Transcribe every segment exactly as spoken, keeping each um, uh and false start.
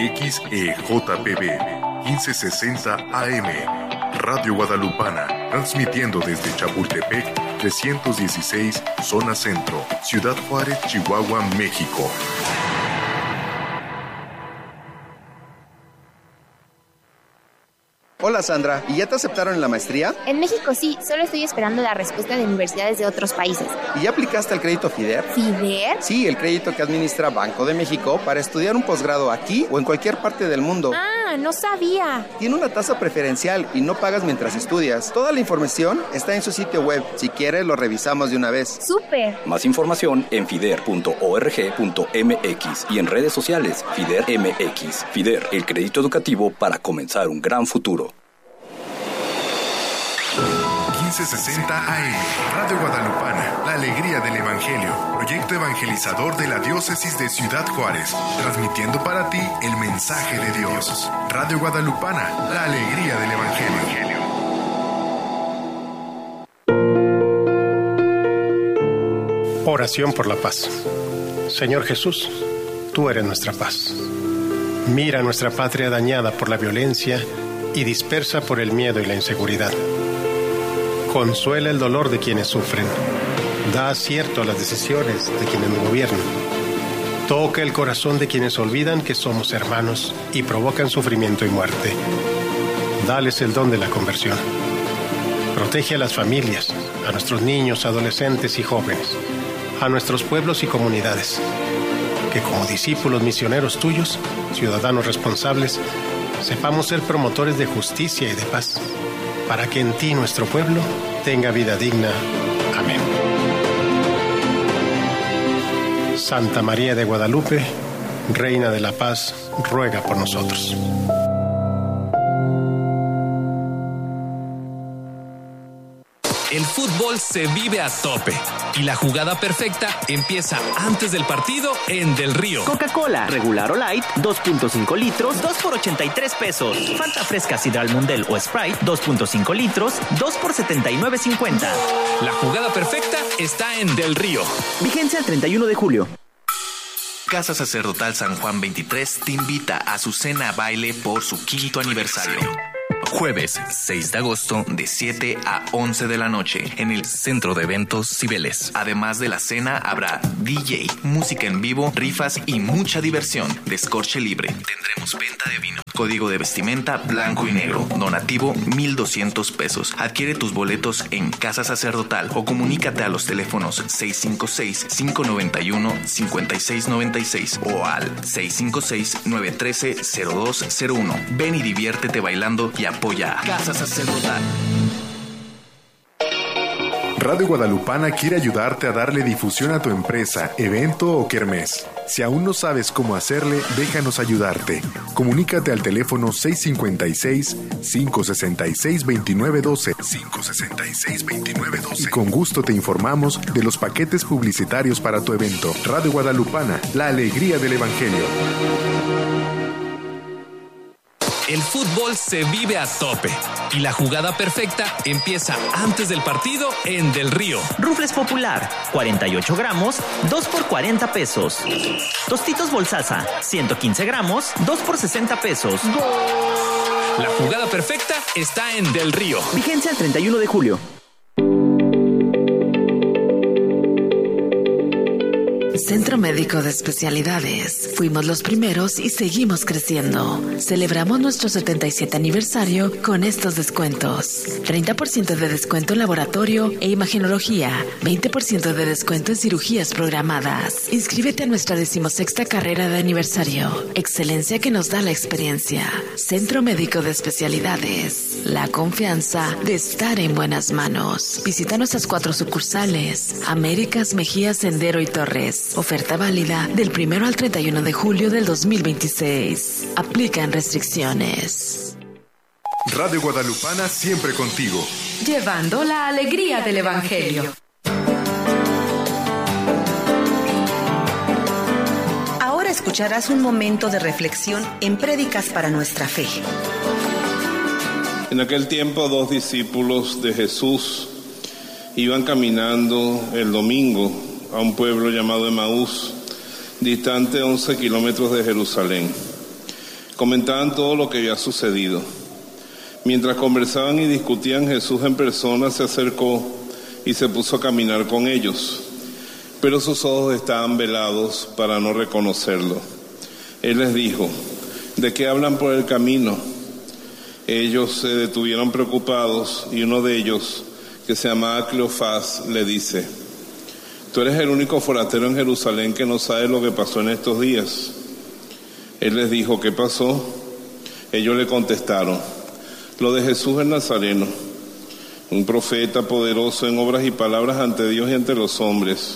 X E J P B quince sesenta A M, Radio Guadalupana, transmitiendo desde Chapultepec trescientos dieciséis, Zona Centro, Ciudad Juárez, Chihuahua, México. Hola Sandra, ¿y ya te aceptaron en la maestría? En México sí, solo estoy esperando la respuesta de universidades de otros países. ¿Y ya aplicaste al crédito FIDER? ¿FIDER? Sí, el crédito que administra Banco de México para estudiar un posgrado aquí o en cualquier parte del mundo. Ah, no sabía. Tiene una tasa preferencial y no pagas mientras estudias. Toda la información está en su sitio web. Si quieres, lo revisamos de una vez. ¡Súper! Más información en fider punto org punto m x y en redes sociales FIDER M X. FIDER, el crédito educativo para comenzar un gran futuro. quince sesenta A M, Radio Guadalupana, la alegría del Evangelio, proyecto evangelizador de la diócesis de Ciudad Juárez, transmitiendo para ti el mensaje de Dios. Radio Guadalupana, la alegría del Evangelio. Oración por la paz. Señor Jesús, tú eres nuestra paz. Mira nuestra patria dañada por la violencia y dispersa por el miedo y la inseguridad. Consuela el dolor de quienes sufren. Da acierto a las decisiones de quienes nos gobiernan. Toca el corazón de quienes olvidan que somos hermanos y provocan sufrimiento y muerte. Dales el don de la conversión. Protege a las familias, a nuestros niños, adolescentes y jóvenes, a nuestros pueblos y comunidades. Que como discípulos misioneros tuyos, ciudadanos responsables, sepamos ser promotores de justicia y de paz, para que en ti nuestro pueblo tenga vida digna. Amén. Santa María de Guadalupe, Reina de la Paz, ruega por nosotros. El fútbol se vive a tope y la jugada perfecta empieza antes del partido en Del Río. Coca-Cola, regular o light, dos punto cinco litros, dos por ochenta y tres pesos. Fanta fresca Sidral Mundel o Sprite, dos punto cinco litros, dos por setenta y nueve cincuenta. La jugada perfecta está en Del Río. Vigencia el treinta y uno de julio. Casa Sacerdotal San Juan veintitrés te invita a su cena baile por su quinto aniversario. Jueves seis de agosto de siete a once de la noche en el Centro de Eventos Cibeles. Además de la cena habrá D J, música en vivo, rifas y mucha diversión. Descorche libre. Tendremos venta de vino. Código de vestimenta blanco y negro. Donativo mil doscientos pesos. Adquiere tus boletos en Casa Sacerdotal o comunícate a los teléfonos seis cinco seis, cinco nueve uno, cinco seis nueve seis o al seis cinco seis, nueve uno tres, cero dos cero uno. Ven y diviértete bailando y apoya a Casa Sacerdotal. Radio Guadalupana quiere ayudarte a darle difusión a tu empresa, evento o kermés. Si aún no sabes cómo hacerle, déjanos ayudarte. Comunícate al teléfono seis cinco seis, cinco seis seis, dos nueve uno dos, cinco seis seis, dos nueve uno dos y con gusto te informamos de los paquetes publicitarios para tu evento. Radio Guadalupana, la alegría del Evangelio. El fútbol se vive a tope y la jugada perfecta empieza antes del partido en Del Río. Rufles Popular, cuarenta y ocho gramos, dos por cuarenta pesos. Tostitos Bolsasa, ciento quince gramos, dos por sesenta pesos. La jugada perfecta está en Del Río. Vigencia el treinta y uno de julio. Centro Médico de Especialidades. Fuimos los primeros y seguimos creciendo. Celebramos nuestro setenta y siete aniversario con estos descuentos. treinta por ciento de descuento en laboratorio e imagenología. veinte por ciento de descuento en cirugías programadas. Inscríbete a nuestra decimosexta carrera de aniversario. Excelencia que nos da la experiencia. Centro Médico de Especialidades. La confianza de estar en buenas manos. Visita nuestras cuatro sucursales. Américas, Mejía, Sendero y Torres. Oferta válida del primero al treinta y uno de julio del dos mil veintiséis. Aplican restricciones. Radio Guadalupana siempre contigo. Llevando la alegría del Evangelio. Ahora escucharás un momento de reflexión en Prédicas para nuestra fe. En aquel tiempo, dos discípulos de Jesús iban caminando el domingo a un pueblo llamado Emaús, distante once kilómetros de Jerusalén. Comentaban todo lo que había sucedido. Mientras conversaban y discutían, Jesús en persona se acercó y se puso a caminar con ellos, pero sus ojos estaban velados para no reconocerlo. Él les dijo: ¿de qué hablan por el camino? Ellos se detuvieron preocupados y uno de ellos, que se llamaba Cleofás, le dice: tú eres el único forastero en Jerusalén que no sabe lo que pasó en estos días. Él les dijo: ¿qué pasó? Ellos le contestaron: lo de Jesús el Nazareno, un profeta poderoso en obras y palabras ante Dios y ante los hombres.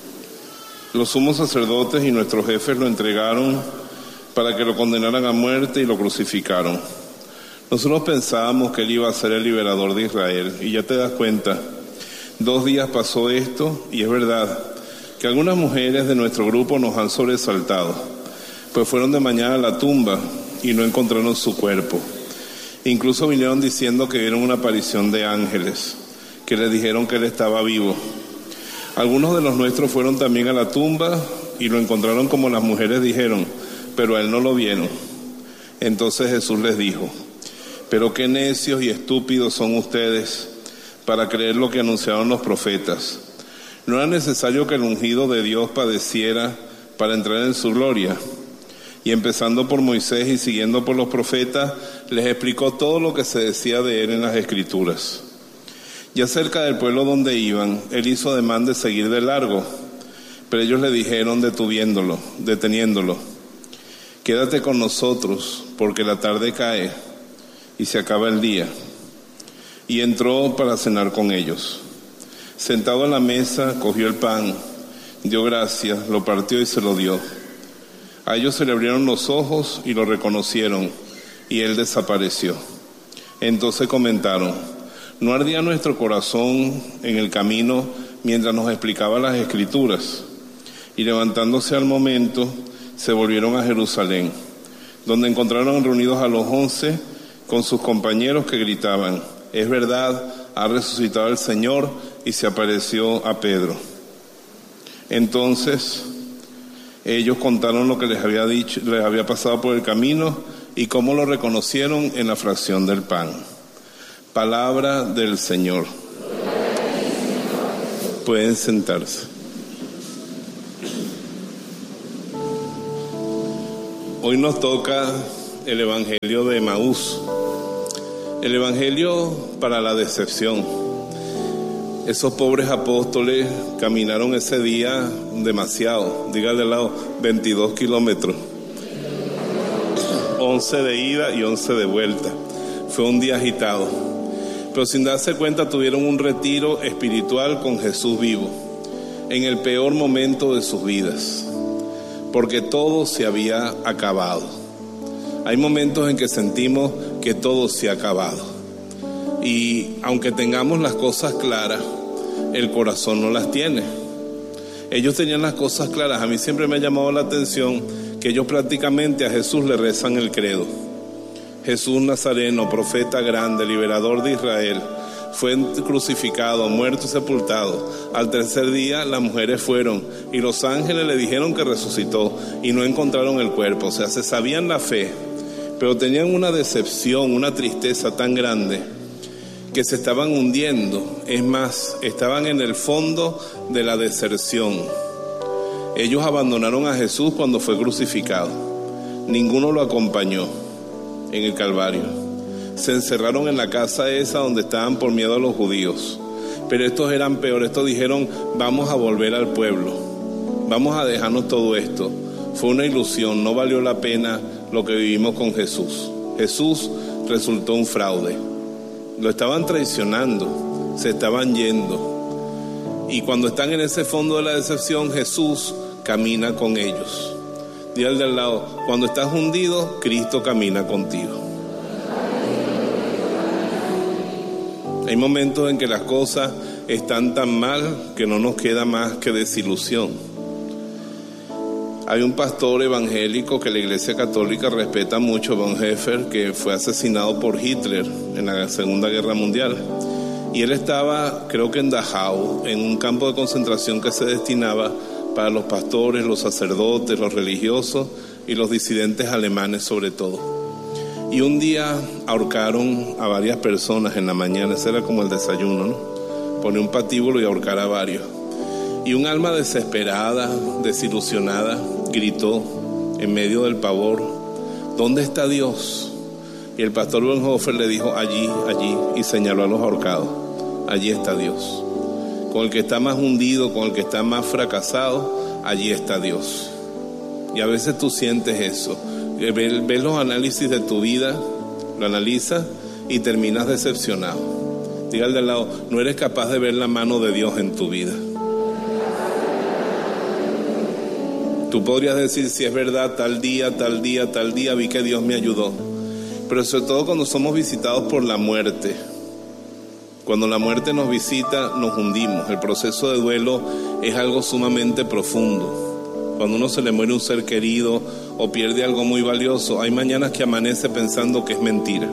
Los sumos sacerdotes y nuestros jefes lo entregaron para que lo condenaran a muerte y lo crucificaron. Nosotros pensábamos que él iba a ser el liberador de Israel, y ya te das cuenta, dos días pasó esto, y es verdad que algunas mujeres de nuestro grupo nos han sobresaltado, pues fueron de mañana a la tumba y no encontraron su cuerpo. Incluso vinieron diciendo que vieron una aparición de ángeles, que les dijeron que él estaba vivo. Algunos de los nuestros fueron también a la tumba y lo encontraron como las mujeres dijeron, pero a él no lo vieron. Entonces Jesús les dijo: pero qué necios y estúpidos son ustedes para creer lo que anunciaron los profetas. ¿No era necesario que el ungido de Dios padeciera para entrar en su gloria? Y empezando por Moisés y siguiendo por los profetas, les explicó todo lo que se decía de él en las Escrituras. Ya cerca del pueblo donde iban, él hizo ademán de seguir de largo, pero ellos le dijeron detuviéndolo, deteniéndolo: quédate con nosotros, porque la tarde cae y se acaba el día. Y entró para cenar con ellos. Sentado a la mesa, cogió el pan, dio gracias, lo partió y se lo dio. A ellos se le abrieron los ojos y lo reconocieron, y él desapareció. Entonces comentaron: ¿no ardía nuestro corazón en el camino mientras nos explicaba las Escrituras? Y levantándose al momento, se volvieron a Jerusalén, donde encontraron reunidos a los once con sus compañeros que gritaban: es verdad, ha resucitado el Señor, y se apareció a Pedro. Entonces ellos contaron lo que les había dicho, les había pasado por el camino y cómo lo reconocieron en la fracción del pan. Palabra del Señor. Pueden sentarse. Hoy nos toca el Evangelio de Emaús, el Evangelio para la decepción. Esos pobres apóstoles caminaron ese día demasiado, dígale al lado, veintidós kilómetros, once de ida y once de vuelta. Fue un día agitado, pero sin darse cuenta tuvieron un retiro espiritual con Jesús vivo, en el peor momento de sus vidas, porque todo se había acabado. Hay momentos en que sentimos que todo se ha acabado, y aunque tengamos las cosas claras, el corazón no las tiene. Ellos tenían las cosas claras. A mí siempre me ha llamado la atención que ellos prácticamente a Jesús le rezan el credo. Jesús Nazareno, profeta grande, liberador de Israel, fue crucificado, muerto y sepultado. Al tercer día las mujeres fueron y los ángeles le dijeron que resucitó y no encontraron el cuerpo. O sea, se sabían la fe, pero tenían una decepción, una tristeza tan grande que se estaban hundiendo. Es más, estaban en el fondo de la deserción. Ellos abandonaron a Jesús cuando fue crucificado. Ninguno lo acompañó en el Calvario. Se encerraron en la casa esa donde estaban por miedo a los judíos. Pero estos eran peores. Estos dijeron: vamos a volver al pueblo, vamos a dejarnos todo esto. Fue una ilusión, no valió la pena lo que vivimos con Jesús. Jesús resultó un fraude. Lo estaban traicionando, se estaban yendo. Y cuando están en ese fondo de la decepción, Jesús camina con ellos. Dile al de al lado: cuando estás hundido, Cristo camina contigo. Hay momentos en que las cosas están tan mal que no nos queda más que desilusión. Hay un pastor evangélico que la Iglesia Católica respeta mucho, Bonhoeffer, que fue asesinado por Hitler en la Segunda Guerra Mundial. Y él estaba, creo que en Dachau, en un campo de concentración que se destinaba para los pastores, los sacerdotes, los religiosos y los disidentes alemanes sobre todo. Y un día ahorcaron a varias personas en la mañana, ese era como el desayuno, ¿no? Poner un patíbulo y ahorcar a varios. Y un alma desesperada, desilusionada, gritó en medio del pavor: ¿dónde está Dios? Y el pastor Bonhoeffer le dijo: allí, allí, y señaló a los ahorcados. Allí está Dios. Con el que está más hundido, con el que está más fracasado, allí está Dios. Y a veces tú sientes eso. Ves, ves los análisis de tu vida, lo analizas y terminas decepcionado. Diga al de al lado: no eres capaz de ver la mano de Dios en tu vida. Tú podrías decir: si es verdad, tal día, tal día, tal día vi que Dios me ayudó. Pero sobre todo cuando somos visitados por la muerte. Cuando la muerte nos visita, nos hundimos. El proceso de duelo es algo sumamente profundo. Cuando uno se le muere un ser querido o pierde algo muy valioso, hay mañanas que amanece pensando que es mentira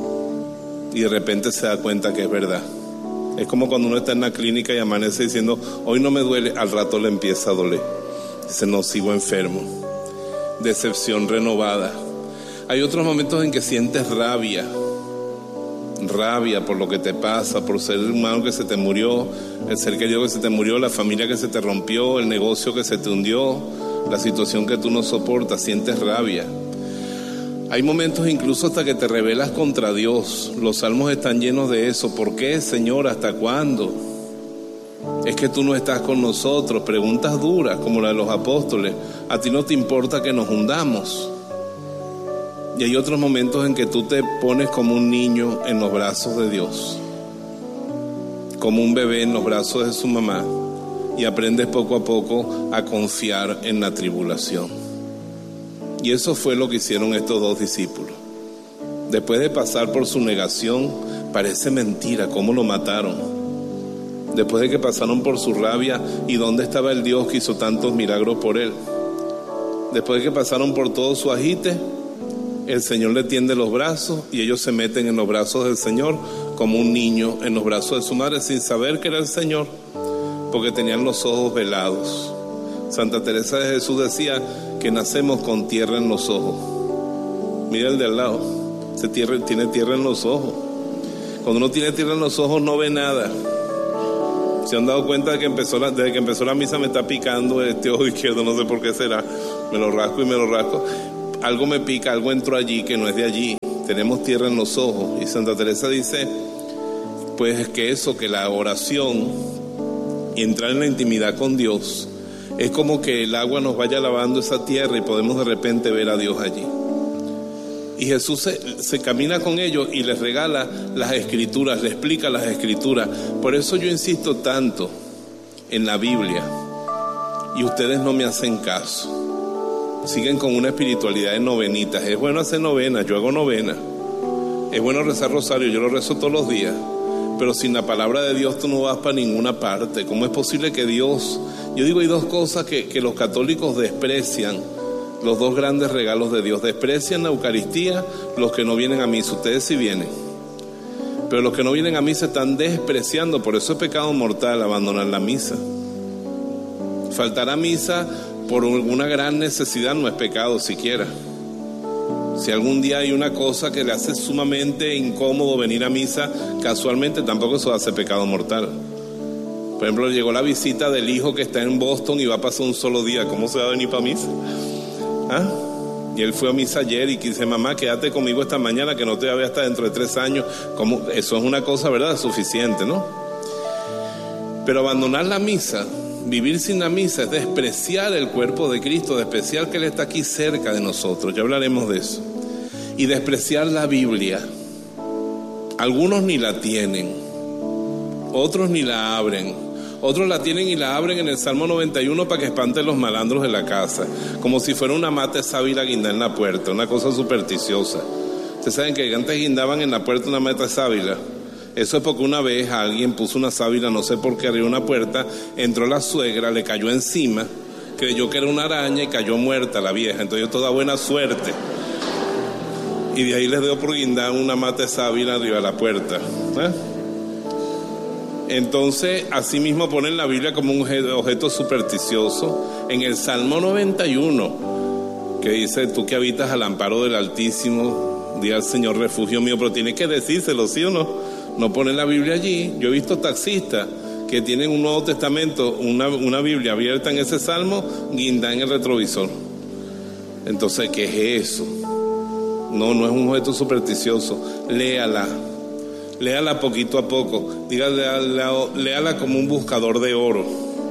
y de repente se da cuenta que es verdad. Es como cuando uno está en la clínica y amanece diciendo: hoy no me duele, al rato le empieza a doler. Dice: no, sigo enfermo. Decepción renovada. Hay otros momentos en que sientes rabia, rabia por lo que te pasa, por ser humano que se te murió, el ser querido que se te murió, la familia que se te rompió, el negocio que se te hundió, la situación que tú no soportas, sientes rabia. Hay momentos incluso hasta que te rebelas contra Dios. Los salmos están llenos de eso. ¿Por qué, Señor? ¿Hasta cuándo? Es que tú no estás con nosotros. Preguntas duras como la de los apóstoles. A ti no te importa que nos hundamos. Y hay otros momentos en que tú te pones como un niño en los brazos de Dios, como un bebé en los brazos de su mamá, y aprendes poco a poco a confiar en la tribulación. Y eso fue lo que hicieron estos dos discípulos. Después de pasar por su negación, parece mentira cómo lo mataron. Después de que pasaron por su rabia, ¿y dónde estaba el Dios que hizo tantos milagros por él? Después de que pasaron por todo su agite, el Señor le tiende los brazos y ellos se meten en los brazos del Señor como un niño en los brazos de su madre, sin saber que era el Señor, porque tenían los ojos velados. Santa Teresa de Jesús decía que nacemos con tierra en los ojos. Mira el de al lado, se tierra, tiene tierra en los ojos. Cuando uno tiene tierra en los ojos no ve nada. ¿Se han dado cuenta de que empezó la, desde que empezó la misa me está picando este ojo izquierdo? No sé por qué será. Me lo rasco y me lo rasco. Algo me pica, algo entró allí que no es de allí. Tenemos tierra en los ojos. Y Santa Teresa dice, pues es que eso, que la oración y entrar en la intimidad con Dios es como que el agua nos vaya lavando esa tierra y podemos de repente ver a Dios allí. Y Jesús se, se camina con ellos y les regala las escrituras, les explica las escrituras. Por eso yo insisto tanto en la Biblia y ustedes no me hacen caso. Siguen con una espiritualidad de novenitas. Es bueno hacer novenas, yo hago novena. Es bueno rezar rosario, yo lo rezo todos los días. Pero sin la palabra de Dios tú no vas para ninguna parte. ¿Cómo es posible que Dios... Yo digo, hay dos cosas que, que los católicos desprecian, los dos grandes regalos de Dios. Desprecian la Eucaristía los que no vienen a misa. Ustedes sí vienen, pero los que no vienen a misa están despreciando. Por eso es pecado mortal abandonar la misa. Faltar a misa por una gran necesidad no es pecado siquiera. Si algún día hay una cosa que le hace sumamente incómodo venir a misa, casualmente tampoco eso hace pecado mortal. Por ejemplo, llegó la visita del hijo que está en Boston y va a pasar un solo día. ¿Cómo se va a venir para misa? ¿Ah? Y él fue a misa ayer y dice, mamá, quédate conmigo esta mañana que no te voy a ver hasta dentro de tres años. ¿Cómo? Eso es una cosa, ¿verdad? Suficiente, ¿no? Pero abandonar la misa, vivir sin la misa, es despreciar el cuerpo de Cristo, despreciar que Él está aquí cerca de nosotros. Ya hablaremos de eso. Y despreciar la Biblia. Algunos ni la tienen, otros ni la abren. Otros la tienen y la abren en el Salmo noventa y uno para que espanten los malandros de la casa, como si fuera una mata de sábila guindar en la puerta, una cosa supersticiosa. Ustedes saben que antes guindaban en la puerta una mata de sábila. Eso es porque una vez alguien puso una sábila, no sé por qué, arriba de una puerta, entró la suegra, le cayó encima, creyó que era una araña y cayó muerta la vieja. Entonces toda buena suerte. Y de ahí les dio por guindar una mata de sábila arriba de la puerta. ¿Eh? Entonces, así mismo ponen la Biblia como un objeto supersticioso. En el Salmo noventa y uno, que que dice, tú que habitas al amparo del Altísimo, di al Señor refugio mío, pero tienes que decírselo, ¿sí o no? No ponen la Biblia allí. Yo he visto taxistas que tienen un Nuevo Testamento, una, una Biblia abierta en ese salmo, guinda en el retrovisor. Entonces, ¿qué es eso? No, no es un objeto supersticioso. Léala, léala poquito a poco. Dígale, léala como un buscador de oro.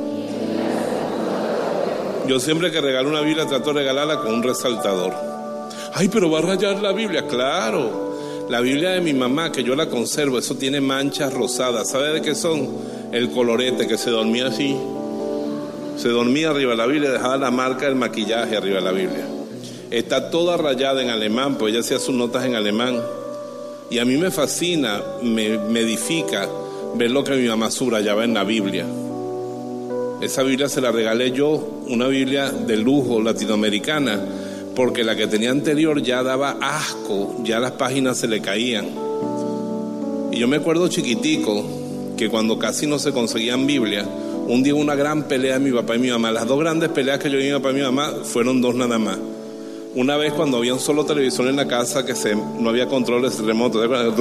Yo siempre que regalo una Biblia trato de regalarla con un resaltador. Ay, pero va a rayar la Biblia. Claro, la Biblia de mi mamá, que yo la conservo, eso tiene manchas rosadas. ¿Sabe de qué son? El colorete, que se dormía así. Se dormía arriba de la Biblia y dejaba la marca del maquillaje arriba de la Biblia. Está toda rayada en alemán, pues ella hacía sus notas en alemán. Y a mí me fascina, me, me edifica ver lo que mi mamá subrayaba en la Biblia. Esa Biblia se la regalé yo, una Biblia de lujo latinoamericana, porque la que tenía anterior ya daba asco, ya las páginas se le caían. Y yo me acuerdo chiquitico que cuando casi no se conseguían Biblia, un día hubo una gran pelea de mi papá y mi mamá. Las dos grandes peleas que yo vi mi papá y mi mamá fueron dos nada más. Una vez cuando había un solo televisor en la casa, que se, no había controles remotos,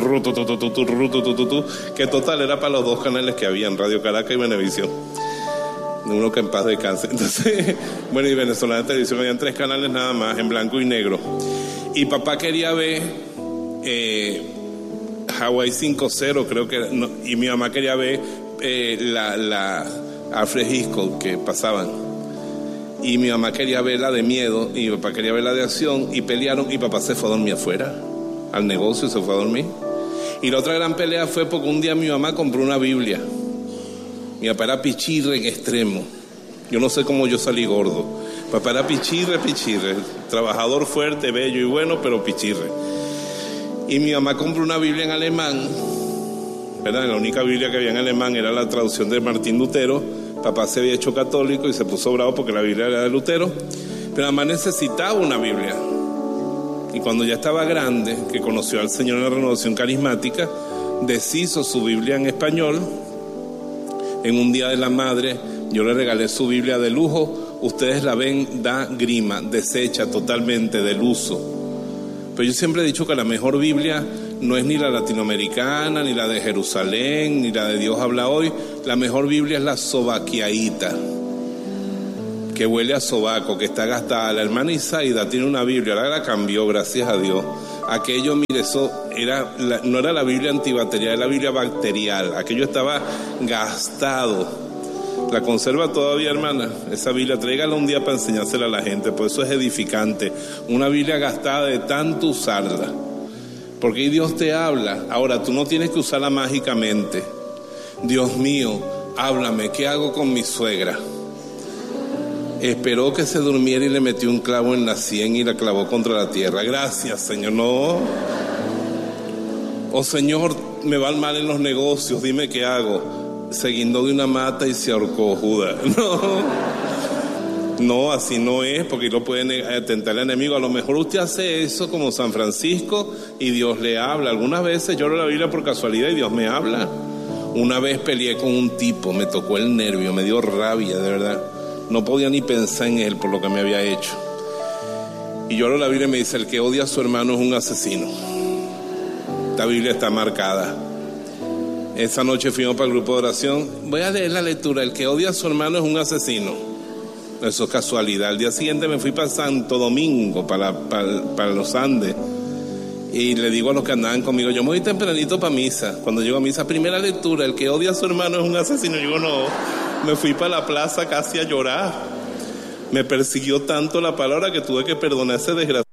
que total era para los dos canales que había, Radio Caracas y Venevisión. Uno que en paz descanse. Entonces, bueno, y Venezolana de Televisión, habían tres canales nada más, en blanco y negro. Y papá quería ver eh, Hawaii cinco cero, creo que era, no, y mi mamá quería ver eh, la, la Alfred Hitchcock que pasaban. Y mi mamá quería ver la de miedo, y mi papá quería ver la de acción, y pelearon, y papá se fue a dormir afuera, al negocio, y se fue a dormir. Y la otra gran pelea fue porque un día mi mamá compró una Biblia. Mi papá era pichirre en extremo. Yo no sé cómo yo salí gordo. Papá era pichirre, pichirre. Trabajador fuerte, bello y bueno, pero pichirre. Y mi mamá compró una Biblia en alemán, ¿verdad? La única Biblia que había en alemán era la traducción de Martín Lutero. Papá se había hecho católico y se puso bravo porque la Biblia era de Lutero. Pero mamá necesitaba una Biblia. Y cuando ya estaba grande, que conoció al Señor en la renovación carismática, deshizo su Biblia en español. En un día de la madre, yo le regalé su Biblia de lujo. Ustedes la ven, da grima, deshecha totalmente del uso. Pero yo siempre he dicho que la mejor Biblia no es ni la latinoamericana, ni la de Jerusalén, ni la de Dios habla hoy. La mejor Biblia es la sobaquiaíta, que huele a sobaco, que está gastada. La hermana Isaida tiene una Biblia, ahora la cambió, gracias a Dios. Aquello, mire, eso era la, no era la Biblia antibacterial, era la Biblia bacterial. Aquello estaba gastado. La conserva todavía, hermana, esa Biblia. Tráigala un día para enseñársela a la gente, por eso es edificante. Una Biblia gastada de tanto usarla, porque ahí Dios te habla. Ahora, tú no tienes que usarla mágicamente. Dios mío, háblame, ¿qué hago con mi suegra? Esperó que se durmiera y le metió un clavo en la sien y la clavó contra la tierra. Gracias, Señor. No. Oh, Señor, me va mal en los negocios, dime qué hago. Se guindó de una mata y se ahorcó, Judas. No. No, así no es, porque lo pueden tentar el enemigo. A lo mejor usted hace eso como San Francisco y Dios le habla. Algunas veces yo leo la Biblia por casualidad y Dios me habla. Una vez peleé con un tipo, me tocó el nervio, me dio rabia, de verdad. No podía ni pensar en él por lo que me había hecho. Y yo leo la Biblia y me dice, el que odia a su hermano es un asesino. Esta Biblia está marcada. Esa noche fuimos para el grupo de oración. Voy a leer la lectura, el que odia a su hermano es un asesino. Eso es casualidad. Al día siguiente me fui para Santo Domingo, para, para, para los Andes. Y le digo a los que andaban conmigo, yo me voy tempranito para misa. Cuando llego a misa, primera lectura, el que odia a su hermano es un asesino. Yo digo, no. Me fui para la plaza casi a llorar. Me persiguió tanto la palabra que tuve que perdonar a ese desgraciado.